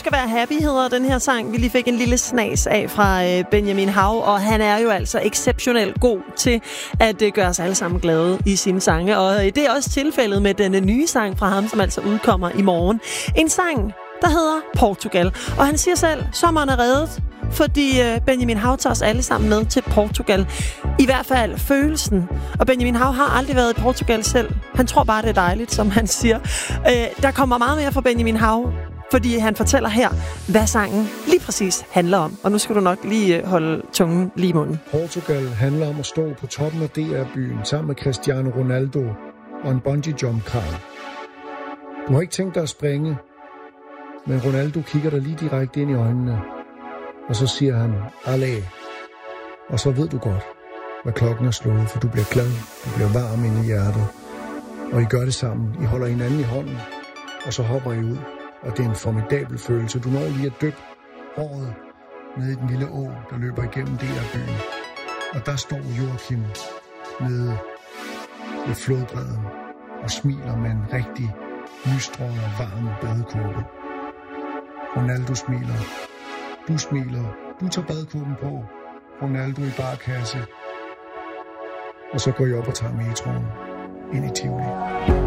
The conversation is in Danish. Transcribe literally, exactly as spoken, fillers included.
skal være happy, hedder den her sang. Vi lige fik en lille snas af fra øh, Benjamin Hav, og han er jo altså exceptionelt god til at øh, gøre os alle sammen glade i sine sange. Og øh, det er også tilfældet med den nye sang fra ham, som altså udkommer i morgen. En sang, der hedder Portugal. Og han siger selv, sommeren er reddet, fordi øh, Benjamin Hav tager os alle sammen med til Portugal. I hvert fald følelsen. Og Benjamin Hav har aldrig været i Portugal selv. Han tror bare, det er dejligt, som han siger. Øh, der kommer meget mere fra Benjamin Hav, fordi han fortæller her, hvad sangen lige præcis handler om. Og nu skal du nok lige holde tungen lige i munden. Portugal handler om at stå på toppen af D R-byen sammen med Cristiano Ronaldo og en bungee jump kran. Du har ikke tænkt dig at springe, men Ronaldo kigger dig lige direkte ind i øjnene. Og så siger han, allé. Og så ved du godt, hvad klokken er slået, for du bliver glad, du bliver varm inde i hjertet. Og I gør det sammen. I holder hinanden i hånden, og så hopper I ud. Og det er en formidabel følelse. Du når lige at dyppe håret ned i den lille å, der løber igennem D R-byen. Og der står Joachim nede ved flodbredden og smiler med en rigtig lysstrålet og varm badekåbe. Ronaldo smiler. Du smiler. Du tager badekåben på. Ronaldo i barkasse. Og så går I op og tager metroen ind i Tivoli.